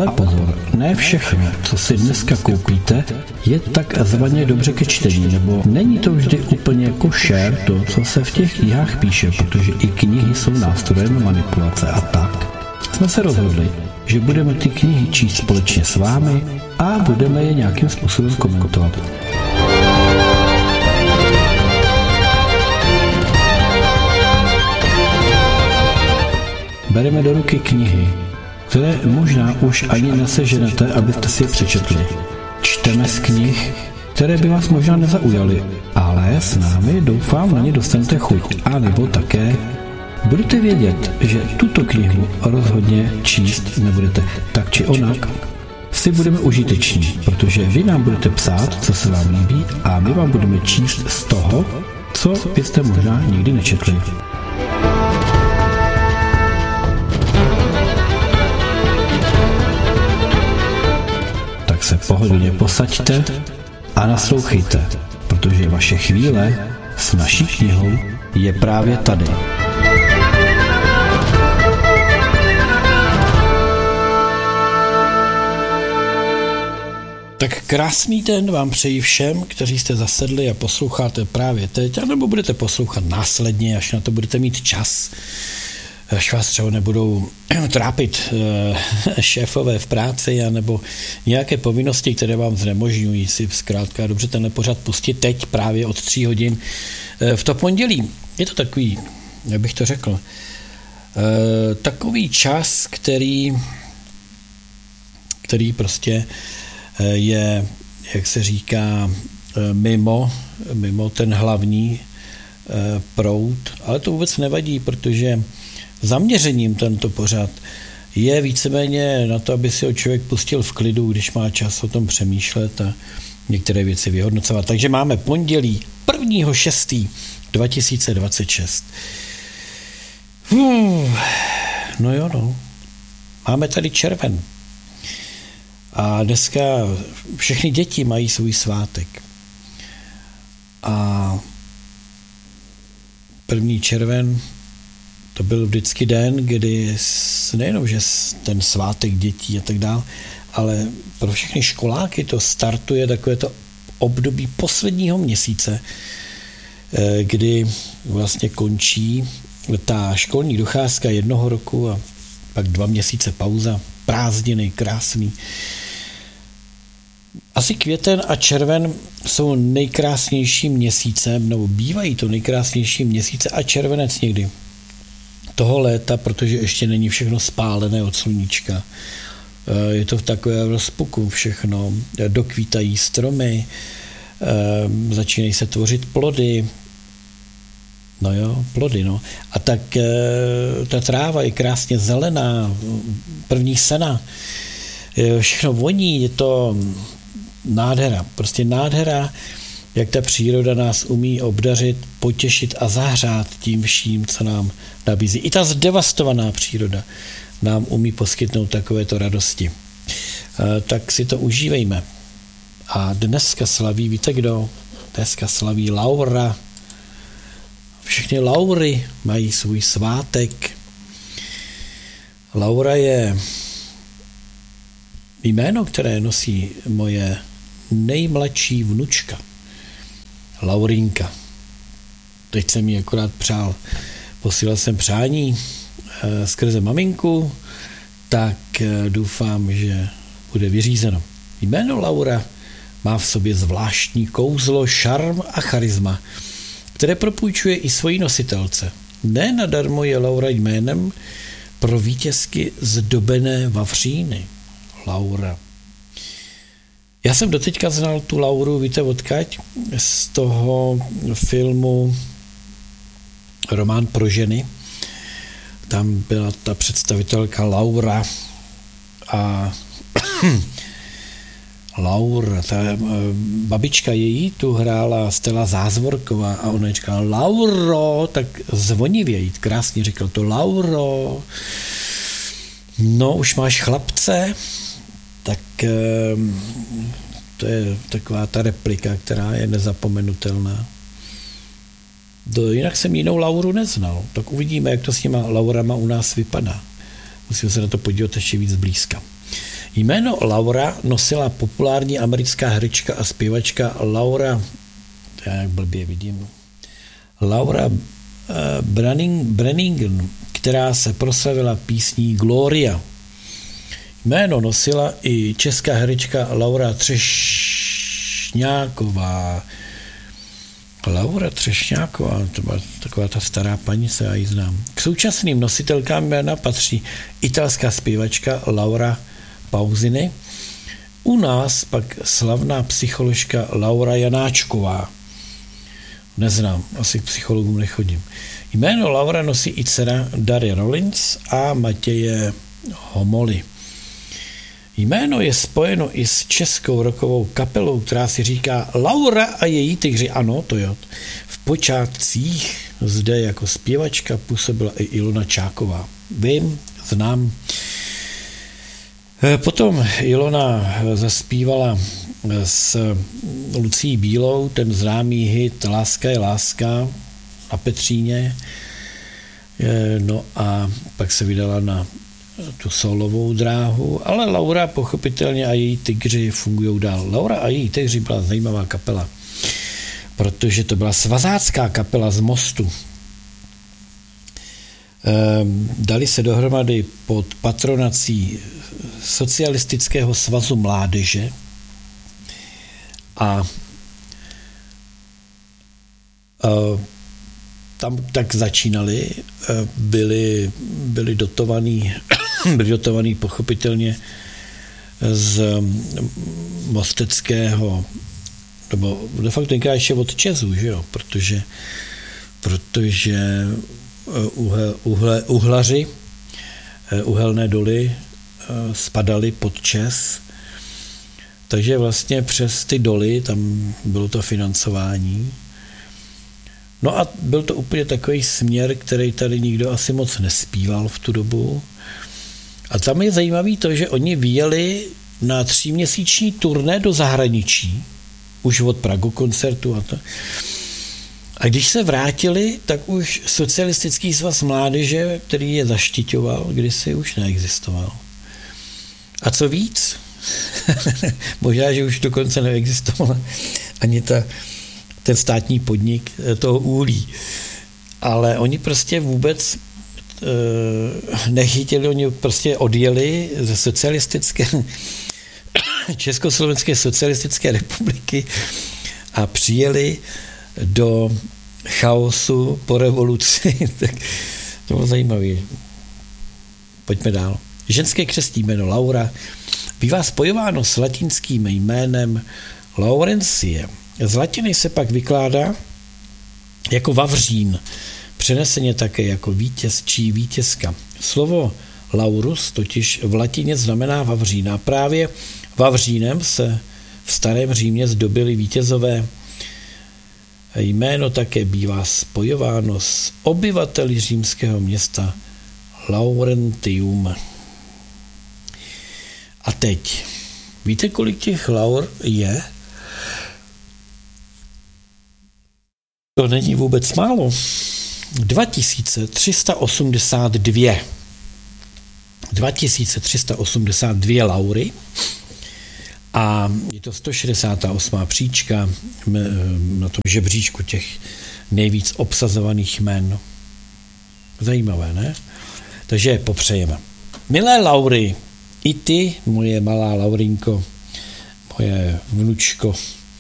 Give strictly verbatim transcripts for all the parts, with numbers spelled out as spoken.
Ale pozor, ne všechno, co si dneska koupíte, je takzvaně dobře ke čtení, nebo není to vždy úplně košer to, co se v těch knihách píše, protože i knihy jsou nástrojem manipulace a tak. Jsme se rozhodli, že budeme ty knihy číst společně s vámi a budeme je nějakým způsobem komentovat. Bereme do ruky knihy, které možná už ani neseženete, abyste si je přečetli. Čteme z knih, které by vás možná nezaujaly, ale s námi doufám na ně dostanete chuť. A nebo také budete vědět, že tuto knihu rozhodně číst nebudete. Tak či onak si budeme užiteční, protože vy nám budete psát, co se vám líbí, a my vám budeme číst z toho, co byste možná nikdy nečetli. Se pohodlně posaďte a naslouchejte, protože vaše chvíle s naší knihou je právě tady. Tak krásný den vám přeji všem, kteří jste zasedli a posloucháte právě teď, anebo budete poslouchat následně, až na to budete mít čas, až vás třeba nebudou trápit šéfové v práci anebo nějaké povinnosti, které vám znemožňují si zkrátka dobře tenhle pořad pustit teď právě od tří hodin v to pondělí. Je to takový, jak bych to řekl, takový čas, který, který prostě je, jak se říká, mimo, mimo ten hlavní proud, ale to vůbec nevadí, protože zaměřením tento pořad je víceméně na to, aby si ho člověk pustil v klidu, když má čas o tom přemýšlet a některé věci vyhodnocovat. Takže máme pondělí prvního šestého dva tisíce dvacet šest. Hmm, no jo, no. Máme tady červen. A dneska všechny děti mají svůj svátek. A první červen to byl vždycky den, kdy nejenom, že ten svátek dětí a tak dále, ale pro všechny školáky to startuje takové to období posledního měsíce, kdy vlastně končí ta školní docházka jednoho roku a pak dva měsíce pauza, prázdniny, krásný. Asi květen a červen jsou nejkrásnější měsícem, nebo bývají to nejkrásnější měsíce a červenec někdy toho léta, protože ještě není všechno spálené od sluníčka. Je to v takovém rozpuku všechno. Dokvítají stromy, začínají se tvořit plody. No jo, plody, no. A tak ta tráva je krásně zelená, první sena, všechno voní, je to nádhera, prostě nádhera, jak ta příroda nás umí obdařit, potěšit a zahřát tím vším, co nám nabízí. I ta zdevastovaná příroda nám umí poskytnout takovéto radosti. E, tak si to užívejme. A dneska slaví, víte kdo? Dneska slaví Laura. Všechny Laury mají svůj svátek. Laura je jméno, které nosí moje nejmladší vnučka. Laurinka. Teď jsem jí akorát přál. Posílal jsem přání e, skrze maminku, tak e, doufám, že bude vyřízeno. Jméno Laura má v sobě zvláštní kouzlo, šarm a charisma, které propůjčuje i svojí nositelce. Ne nadarmo je Laura jménem pro vítězky zdobené vavříny. Laura. Já jsem doteďka znal tu Lauru, víte odkaď? Z toho filmu Román pro ženy. Tam byla ta představitelka Laura a Laura, ta babička její tu hrála Stella Zázvorková a ona říkala Lauro, tak zvonivě jít, krásně říkal to Lauro, no už máš chlapce, tak to je taková ta replika, která je nezapomenutelná. Do, jinak jsem jinou Lauru neznal, tak uvidíme, jak to s těma Laurama u nás vypadá. Musím se na to podívat ještě víc blízka. Jméno Laura nosila populární americká herečka a zpěvačka Laura, jak blbě vidím, Laura uh, Branning, Brannigan, která se proslavila písní Gloria. Jméno nosila i česká herečka Laura Třešňáková. Laura Třešňáková, to byla taková ta stará paní, se já ji znám. K současným nositelkám jména patří italská zpěvačka Laura Pausini, u nás pak slavná psycholožka Laura Janáčková. Neznám, asi k psychologům nechodím. Jméno Laura nosí i dcera Dary Rollins a Matěje Homoly. Jméno je spojeno i s českou rockovou kapelou, která si říká Laura a její tygři. Ano, to jo. V počátcích zde jako zpěvačka působila i Ilona Čáková. Vím, znám. Potom Ilona zaspívala s Lucí Bílou ten známý hit Láska je láska na Petříně. No a pak se vydala na tu solovou dráhu, ale Laura pochopitelně a její tygři fungují dál. Laura a její tygři byla zajímavá kapela, protože to byla svazácká kapela z Mostu. Dali se dohromady pod patronací Socialistického svazu mládeže a tam tak začínali, byli, byli dotovaní, byli dotovaní pochopitelně z mosteckého, nebo de facto tenkrát ještě od Česu, že jo, protože, protože uhle, uhle, uhlaři, uhelné doly spadaly pod Čes, takže vlastně přes ty doly tam bylo to financování. No a byl to úplně takový směr, který tady nikdo asi moc nespíval v tu dobu. A tam je zajímavý to, že oni vyjeli na tříměsíční turné do zahraničí, už od Pragu koncertu a to. A když se vrátili, tak už Socialistický svaz mládeže, který je zaštiťoval, kdysi už neexistoval. A co víc, možná, že už dokonce neexistovala ani ta ten státní podnik toho uhlí. Ale oni prostě vůbec e, nechytili, oni prostě odjeli ze socialistické Československé socialistické republiky a přijeli do chaosu po revoluci. Tak to bylo zajímavé. Pojďme dál. Ženské křestní jméno Laura bývá spojováno s latinským jménem Laurencie. Z latiny se pak vykládá jako vavřín, přeneseně také jako vítěz či vítězka. Slovo laurus totiž v latině znamená vavřín a právě vavřínem se v starém Římě zdobili vítězové. Jméno také bývá spojováno s obyvateli římského města Laurentium. A teď, víte, kolik těch laur je? To není vůbec málo. dva tisíce tři sta osmdesát dva. dva tisíce tři sta osmdesát dva laury a je to sto šedesátá osmá příčka na tom žebříčku těch nejvíc obsazovaných jmen. Zajímavé, ne? Takže popřejeme. Milé Laury, i ty, moje malá Laurinko, moje vnučko,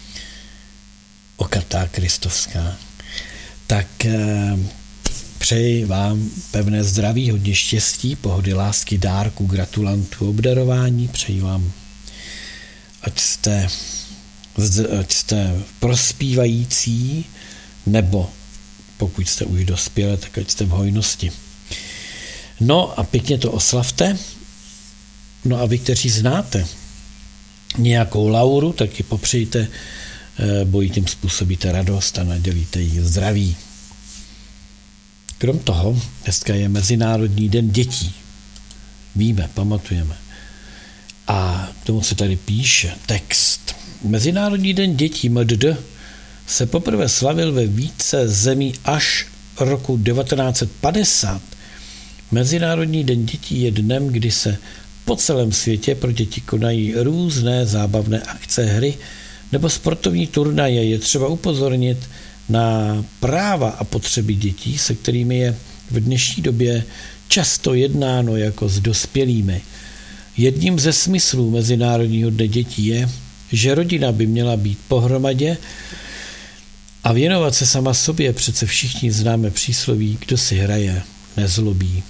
okatá kristovská, tak eh, přeji vám pevné zdraví, hodně štěstí, pohody, lásky, dárku, gratulantů, obdarování, přeji vám, ať jste, ať jste prospívající, nebo pokud jste už dospělé, tak ať jste v hojnosti. No a pěkně to oslavte. No a vy, kteří znáte nějakou Lauru, tak ji popřejte, bo jí tím způsobíte radost a nadělíte jí zdraví. Krom toho, dneska je Mezinárodní den dětí. Víme, pamatujeme. A k tomu se tady píše text. Mezinárodní den dětí M D D se poprvé slavil ve více zemí až roku devatenáct set padesát. Mezinárodní den dětí je dnem, kdy se Po celém světě pro děti konají různé zábavné akce, hry nebo sportovní turnaje. Je třeba upozornit na práva a potřeby dětí, se kterými je v dnešní době často jednáno jako s dospělými. Jedním ze smyslů Mezinárodního dne dětí je, že rodina by měla být pohromadě a věnovat se sama sobě. Přece všichni známe přísloví, kdo si hraje, nezlobí.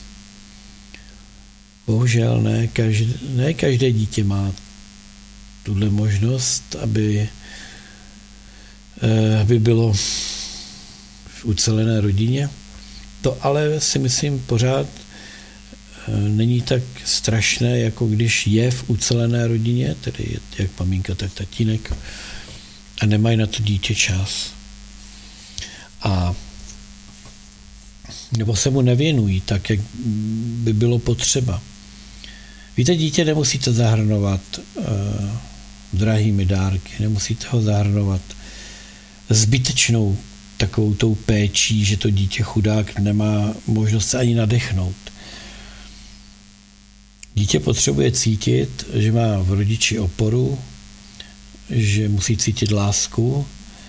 Bohužel ne každé, ne každé dítě má tuhle možnost, aby, aby bylo v ucelené rodině. To ale si myslím pořád není tak strašné, jako když je v ucelené rodině, tedy jak maminka, tak tatínek, a nemají na to dítě čas. A nebo se mu nevěnují tak, jak by bylo potřeba. Víte, dítě nemusíte zahrnovat uh, drahými dárky, nemusíte ho zahrnovat zbytečnou takovou tou péčí, že to dítě chudák nemá možnost se ani nadechnout. Dítě potřebuje cítit, že má v rodiči oporu, že musí cítit lásku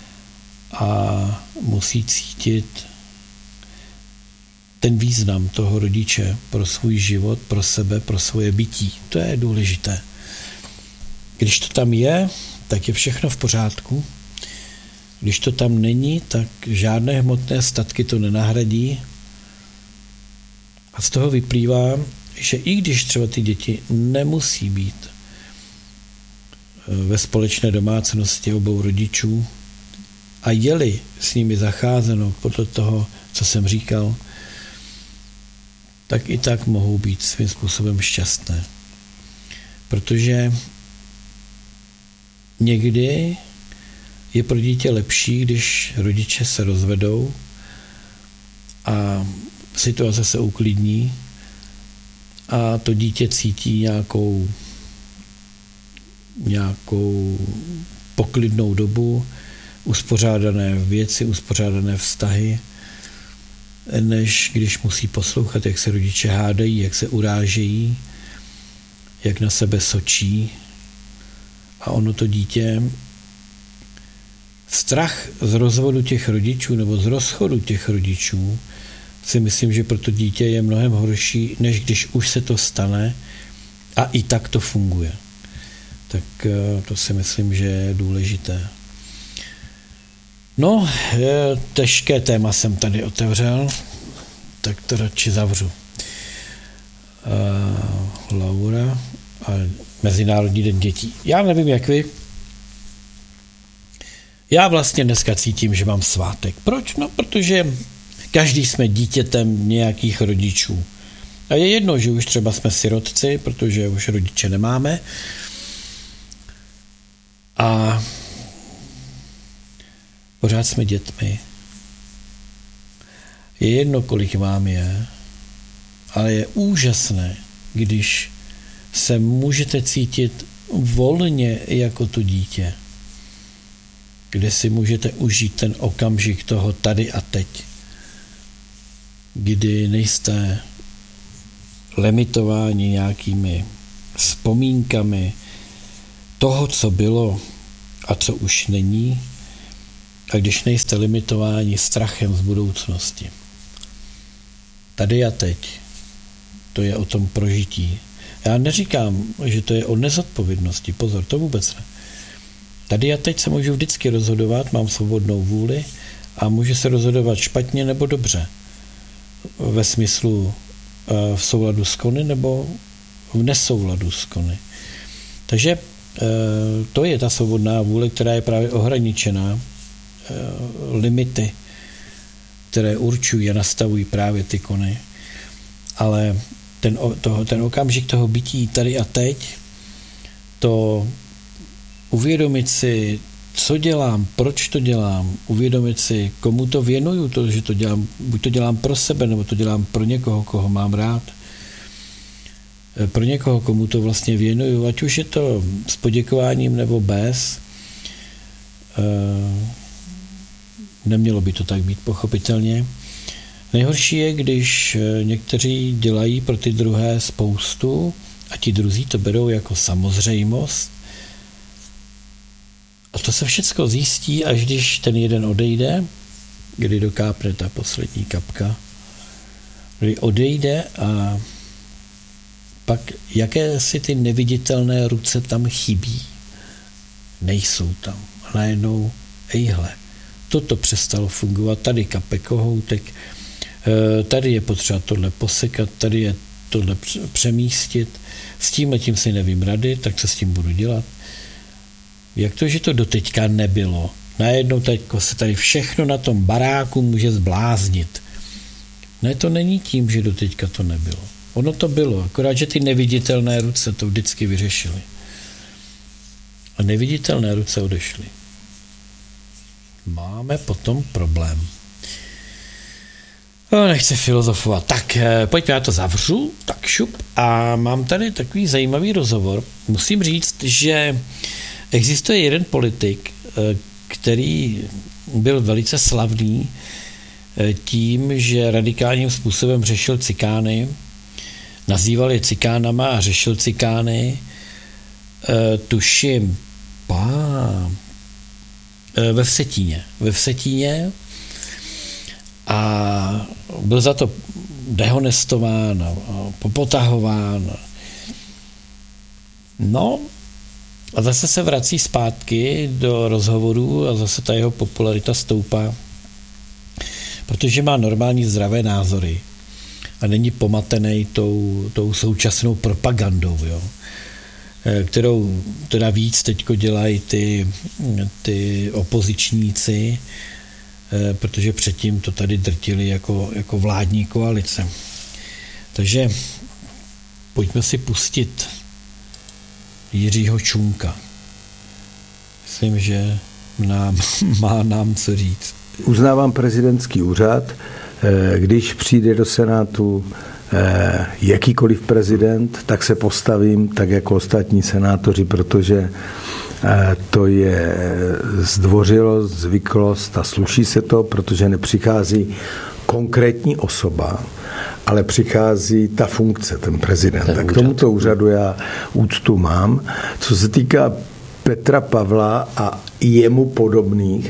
a musí cítit ten význam toho rodiče pro svůj život, pro sebe, pro svoje bytí. To je důležité. Když to tam je, tak je všechno v pořádku. Když to tam není, tak žádné hmotné statky to nenahradí. A z toho vyplývá, že i když třeba ty děti nemusí být ve společné domácnosti obou rodičů a je-li s nimi zacházeno podle toho, co jsem říkal, tak i tak mohou být svým způsobem šťastné. Protože někdy je pro dítě lepší, když rodiče se rozvedou a situace se uklidní a to dítě cítí nějakou, nějakou poklidnou dobu, uspořádané věci, uspořádané vztahy, než když musí poslouchat, jak se rodiče hádají, jak se urážejí, jak na sebe sočí. A ono to dítě, strach z rozvodu těch rodičů nebo z rozchodu těch rodičů, si myslím, že pro to dítě je mnohem horší, než když už se to stane a i tak to funguje. Tak to si myslím, že je důležité. No, těžké téma jsem tady otevřel, tak to radši zavřu. Uh, Laura a Mezinárodní den dětí. Já nevím, jak vy. Já vlastně dneska cítím, že mám svátek. Proč? No, protože každý jsme dítětem nějakých rodičů. A je jedno, že už třeba jsme sirotci, protože už rodiče nemáme. A pořád jsme dětmi. Je jedno, kolik vám je, ale je úžasné, když se můžete cítit volně jako to dítě, kde si můžete užít ten okamžik toho tady a teď, kdy nejste limitováni nějakými vzpomínkami toho, co bylo a co už není, a když nejste limitováni strachem z budoucnosti. Tady a teď, to je o tom prožití. Já neříkám, že to je o nezodpovědnosti, pozor, to vůbec ne. Tady a teď se můžu vždycky rozhodovat, mám svobodnou vůli a můžu se rozhodovat špatně nebo dobře. Ve smyslu v souladu s kony nebo v nesouladu s kony. Takže to je ta svobodná vůle, která je právě ohraničená limity, které určují a nastavují právě ty kony. Ale ten, to, ten okamžik toho bytí tady a teď, to uvědomit si, co dělám, proč to dělám, uvědomit si, komu to věnuju, to, že to dělám, buď to dělám pro sebe, nebo to dělám pro někoho, koho mám rád, pro někoho, komu to vlastně věnuju, ať už je to s poděkováním nebo bez. Nemělo by to tak být, pochopitelně. Nejhorší je, když někteří dělají pro ty druhé spoustu a ti druzí to berou jako samozřejmost. A to se všecko zjistí, až když ten jeden odejde, kdy dokápne ta poslední kapka, kdy odejde a pak jaké si ty neviditelné ruce tam chybí. Nejsou tam. A najednou, ejhle, toto přestalo fungovat, tady kape kohoutek, tady je potřeba tohle posekat, tady je tohle přemístit, s tímhletím si nevím rady, tak co s tím budu dělat. Jak to, že to doteďka nebylo? Najednou teď se tady všechno na tom baráku může zbláznit. Ne, to není tím, že doteďka to nebylo. Ono to bylo, akorát, že ty neviditelné ruce to vždycky vyřešily. A neviditelné ruce odešly. Máme potom problém. No, nechci filozofovat. Tak, pojďme, já to zavřu, tak šup. A mám tady takový zajímavý rozhovor. Musím říct, že existuje jeden politik, který byl velice slavný tím, že radikálním způsobem řešil cikány, nazýval je cikánama a řešil cikány, tuším, pá, ve Vsetíně. Ve Vsetíně a byl za to dehonestován a popotahován. No a zase se vrací zpátky do rozhovorů a zase ta jeho popularita stoupá, protože má normální zdravé názory a není pomatený tou, tou současnou propagandou, jo, kterou teda víc teďko dělají ty, ty opozičníci, protože předtím to tady drtili jako, jako vládní koalice. Takže pojďme si pustit Jiřího Čunka. Myslím, že nám, má nám co říct. Uznávám prezidentský úřad, když přijde do Senátu jakýkoliv prezident, tak se postavím tak jako ostatní senátoři, protože to je zdvořilost, zvyklost a sluší se to, protože nepřichází konkrétní osoba, ale přichází ta funkce, ten prezident. Ten a k tomuto úřadu já úctu mám. Co se týká Petra Pavla a jemu podobných,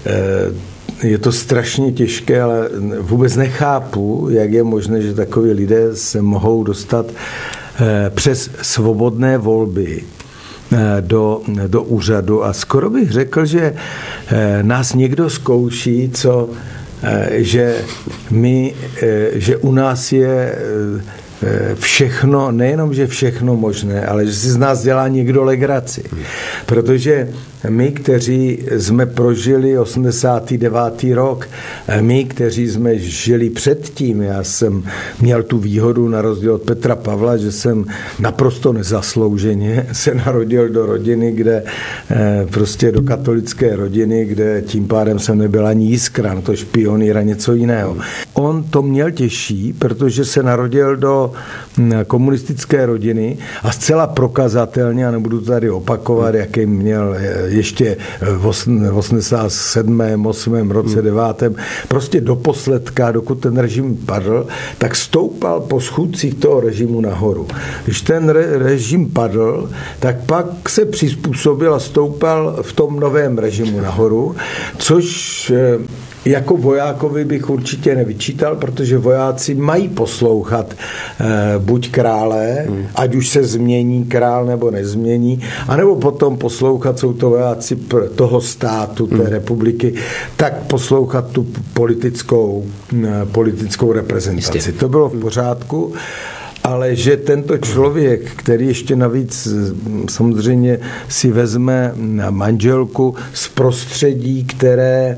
je to strašně těžké, ale vůbec nechápu, jak je možné, že takoví lidé se mohou dostat přes svobodné volby do, do úřadu. A skoro bych řekl, že nás někdo zkouší, co, že, my, že u nás je všechno, nejenom, že všechno možné, ale že si z nás dělá někdo legraci. Protože my, kteří jsme prožili osmdesátý devátý rok, my, kteří jsme žili předtím, já jsem měl tu výhodu na rozdíl od Petra Pavla, že jsem naprosto nezaslouženě se narodil do rodiny, kde prostě do katolické rodiny, kde tím pádem jsem nebyl ani jiskra, no to špionýr a něco jiného. On to měl těžší, protože se narodil do komunistické rodiny a zcela prokazatelně, a nebudu tady opakovat, jaký měl ještě v osmdesátém sedmém osmém roce, devátém prostě do posledka, dokud ten režim padl, tak stoupal po schůdcích toho režimu nahoru. Když ten re- režim padl, tak pak se přizpůsobil a stoupal v tom novém režimu nahoru, což jako vojákovi bych určitě nevyčítal, protože vojáci mají poslouchat eh, buď krále, hmm. ať už se změní král nebo nezmění, anebo potom poslouchat, jsou to vojáci toho státu, té hmm. republiky, tak poslouchat tu politickou, eh, politickou reprezentaci. Jistě. To bylo v pořádku. Ale že tento člověk, který ještě navíc samozřejmě si vezme manželku z prostředí, které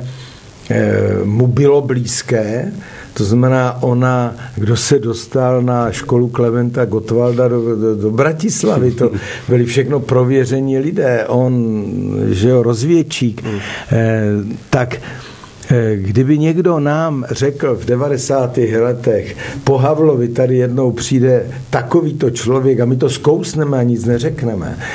mu bylo blízké, to znamená ona, kdo se dostal na školu Klementa Gottwalda do, do, do Bratislavy, to byli všechno prověření lidé, on, že jo, rozvědčík, eh, tak kdyby někdo nám řekl v devadesátých letech, po Havlovi tady jednou přijde takovýto člověk a my to zkousneme a nic neřekneme,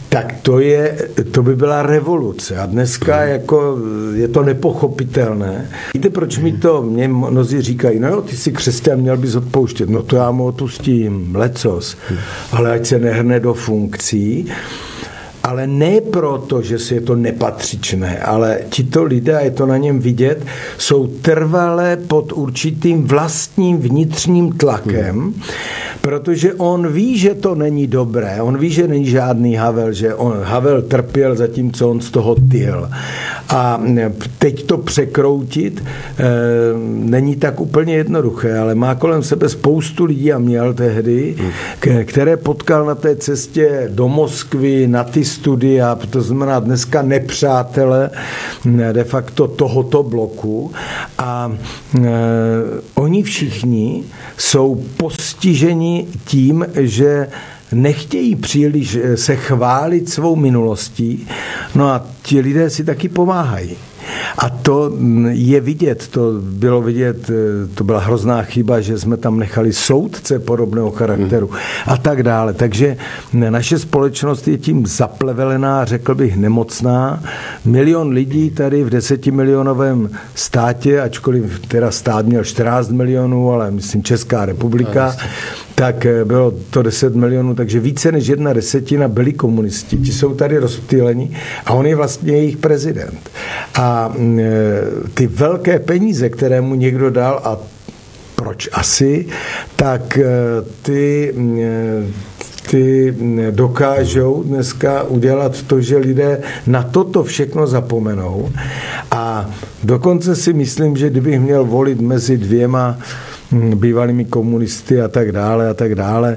Tak to je, to by byla revoluce a dneska jako je to nepochopitelné. Víte, proč mi to, mě mnozí říkají, no jo, ty jsi křesťan, měl bys odpouštět, no to já mu odpustím, lecos, ale ať se nehrne do funkcí. Ale ne proto, že si je to nepatřičné, ale tito lidé, a je to na něm vidět, jsou trvale pod určitým vlastním vnitřním tlakem, hmm. protože on ví, že to není dobré, on ví, že není žádný Havel, že on, Havel trpěl, zatímco on z toho tyl. A teď to překroutit e, není tak úplně jednoduché, ale má kolem sebe spoustu lidí a měl tehdy, hmm. k, které potkal na té cestě do Moskvy, na ty studia, to znamená dneska nepřátele de facto tohoto bloku a e, oni všichni jsou postiženi tím, že nechtějí příliš se chválit svou minulostí, no a ti lidé si taky pomáhají. A to je vidět, to bylo vidět, to byla hrozná chyba, že jsme tam nechali soudce podobného charakteru a tak dále. Takže naše společnost je tím zaplevelená, řekl bych nemocná. Milion lidí tady v desetimilionovém státě, ačkoliv teda stát měl čtrnáct milionů, ale myslím Česká republika, tak bylo to deset milionů, takže více než jedna desetina byli komunisti. Ti jsou tady rozptýleni a on je vlastně jejich prezident. A ty velké peníze, které mu někdo dal, a proč asi, tak ty, ty dokážou dneska udělat to, že lidé na toto všechno zapomenou. A dokonce si myslím, že kdybych měl volit mezi dvěma bývalými komunisty a tak dále a tak dále,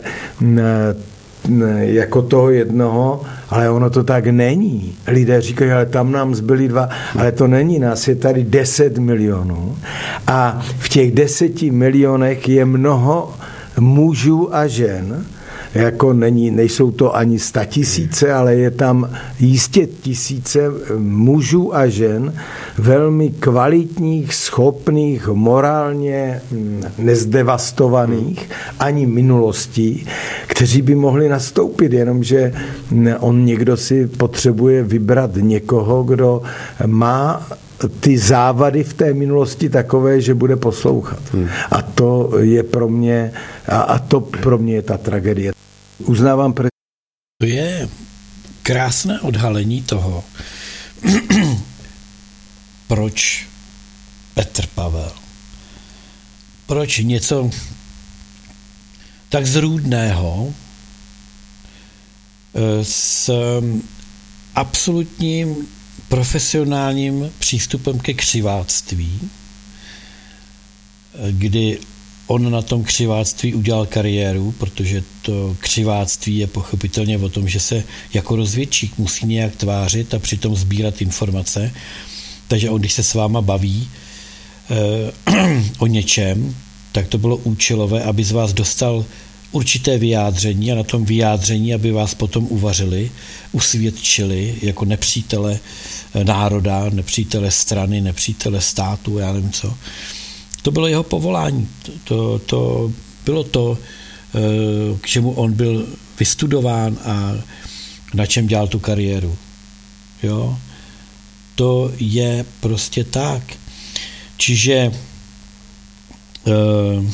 jako toho jednoho, ale ono to tak není. Lidé říkají, ale tam nám zbyli dva, ale to není, nás je tady deset milionů a v těch deseti milionech je mnoho mužů a žen, jako není, nejsou to ani statisíce, ale je tam jistě tisíce mužů a žen, velmi kvalitních, schopných, morálně nezdevastovaných ani minulostí, kteří by mohli nastoupit, jenomže on někdo si potřebuje vybrat někoho, kdo má ty závady v té minulosti takové, že bude poslouchat. Hmm. A to je pro mě, a, a to pro mě je ta tragédie. Uznávám. Pre... To je krásné odhalení toho, proč Petr Pavel, proč něco tak zrůdného s absolutním profesionálním přístupem ke křiváctví, kdy on na tom křiváctví udělal kariéru, protože to křiváctví je pochopitelně o tom, že se jako rozvědčík musí nějak tvářit a přitom sbírat informace. Takže on, když se s váma baví eh, o něčem, tak to bylo účelové, aby z vás dostal určité vyjádření a na tom vyjádření, aby vás potom uvařili, usvědčili jako nepřítele národa, nepřítele strany, nepřítele státu, já nevím co. To bylo jeho povolání. To, to bylo to, k čemu on byl vystudován a na čem dělal tu kariéru. Jo? To je prostě tak. Čiže uh,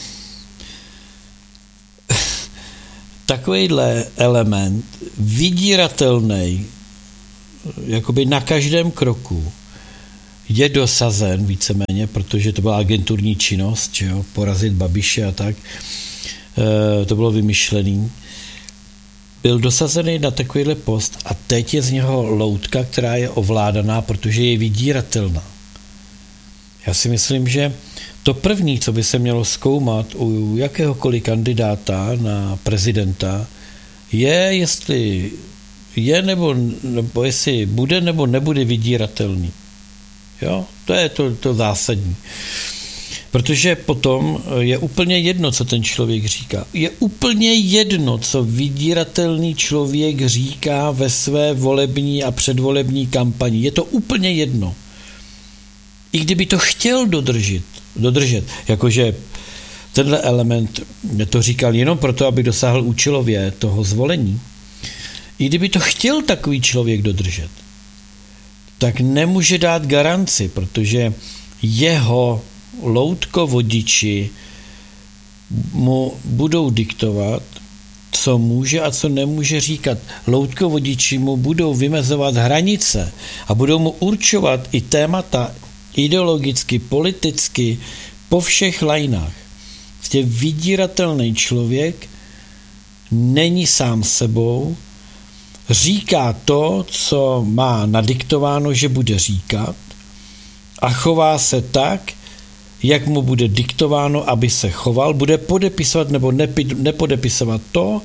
takovýhle element vydíratelný jakoby na každém kroku je dosazen víceméně, protože to byla agenturní činnost, že jo, porazit Babiše a tak, e, to bylo vymyšlený. Byl dosazený na takovýhle post a teď je z něho loutka, která je ovládaná, protože je vydíratelná. Já si myslím, že to první, co by se mělo zkoumat u jakéhokoliv kandidáta na prezidenta, je, jestli je nebo, nebo jestli bude nebo nebude vydíratelný. Jo? To je to, to zásadní. Protože potom je úplně jedno, co ten člověk říká. Je úplně jedno, co vydíratelný člověk říká ve své volební a předvolební kampani. Je to úplně jedno. I kdyby to chtěl dodržet, dodržet, jakože tenhle element to říkal jenom proto, aby dosáhl účelově toho zvolení. i kdyby to chtěl takový člověk dodržet, tak nemůže dát garanci, protože jeho loutkovodiči mu budou diktovat, co může a co nemůže říkat. Loutkovodiči mu budou vymezovat hranice a budou mu určovat i témata ideologicky, politicky, po všech lajnách. Prostě vydíratelný člověk není sám sebou, říká to, co má nadiktováno, že bude říkat, a chová se tak, jak mu bude diktováno, aby se choval, bude podepisovat nebo nepi, nepodepisovat to,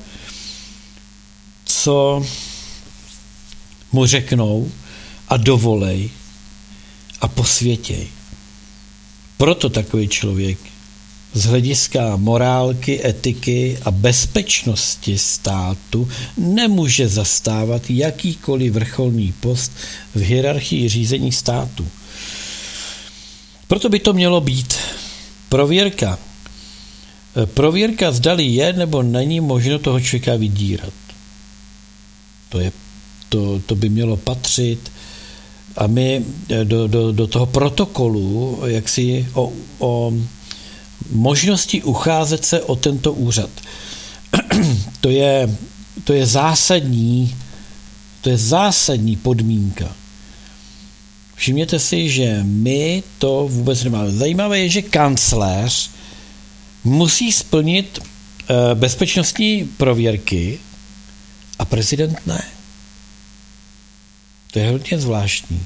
co mu řeknou a dovolej a posvětěj. Proto takový člověk z hlediska morálky, etiky a bezpečnosti státu nemůže zastávat jakýkoliv vrcholný post v hierarchii řízení státu. Proto by to mělo být prověrka. Prověrka, zdali je nebo není možno toho člověka vydírat. To, je, to, to by mělo patřit a my do, do, do toho protokolu jaksi o, o možnosti ucházet se o tento úřad. To je, to je zásadní, to je zásadní podmínka. Všimněte si, že my to vůbec nemáme. Zajímavé je, že kancléř musí splnit bezpečnostní prověrky a prezident ne. To je hodně zvláštní.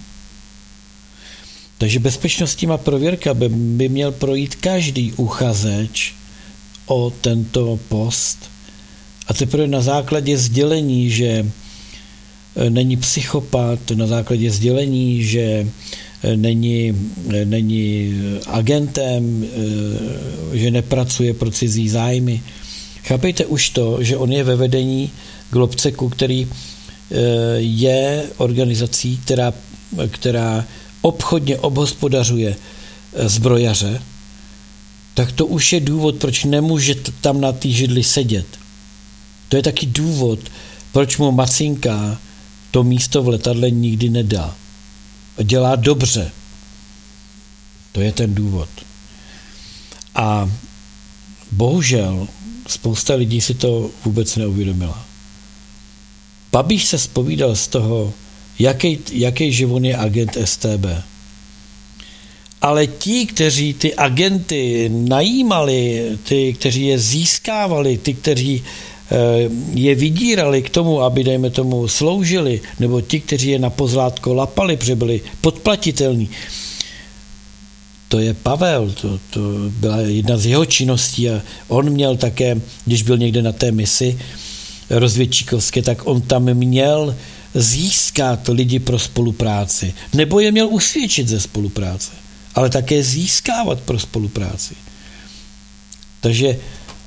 Takže bezpečnostníma prověrka by, by měl projít každý uchazeč o tento post a teprve na základě sdělení, že není psychopat, na základě sdělení, že není, není agentem, že nepracuje pro cizí zájmy. Chápejte už to, že on je ve vedení Globceku, který je organizací, která, která obchodně obhospodařuje zbrojaře, tak to už je důvod, proč nemůže tam na té židli sedět. To je taky důvod, proč mu Macinka to místo v letadle nikdy nedá. A dělá dobře. To je ten důvod. A bohužel spousta lidí si to vůbec neuvědomila. Babiš se zpovídal z toho, jaký, jaký že on je agent S T B. Ale ti, kteří ty agenty najímali, ty, kteří je získávali, ty, kteří je vydírali k tomu, aby, dejme tomu, sloužili, nebo ti, kteří je na pozlátko lapali, protože byli podplatitelní. To je Pavel, to, to byla jedna z jeho činností a on měl také, když byl někde na té misi rozvědčíkovské, tak on tam měl získat lidi pro spolupráci, nebo je měl usvědčit ze spolupráce, ale také získávat pro spolupráci. Takže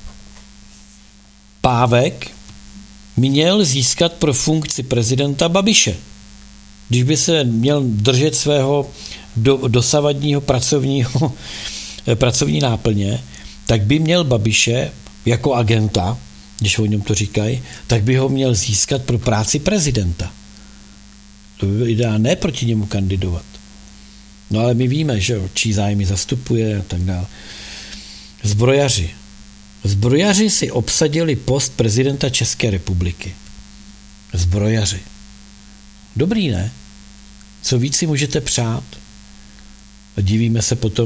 Pávek měl získat pro funkci prezidenta Babiše. Když by se měl držet svého do, dosavadního pracovního, pracovní náplně, tak by měl Babiše jako agenta, když o něm to říkají, tak by ho měl získat pro práci prezidenta. To by bylo ideálně, ne proti němu kandidovat. No ale my víme, že čí zájmy zastupuje a tak dále. Zbrojaři. Zbrojaři si obsadili post prezidenta České republiky. Zbrojaři. Dobrý, ne? Co víc si můžete přát? A divíme se potom,